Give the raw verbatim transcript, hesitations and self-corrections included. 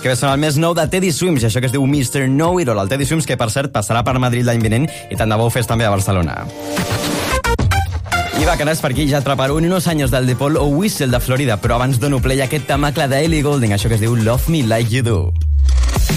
que ve sonar el més nou de Teddy Swims, i això que es diu mister Know-It-All. El Teddy Swims, que per cert passarà per Madrid l'any vinent, i tant de bo ho fes també a Barcelona. I bacanes, per aquí ja et preparo unos años del De Paul o Whistle de Florida, però abans dono play a aquest tamacle d'Ellie Goulding, això que es diu Love Me Like You Do.